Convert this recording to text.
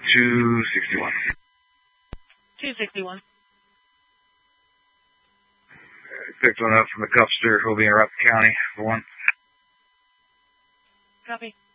261. 261. Picked one up from the Cupster. We'll be in Rock County for 1. Copy.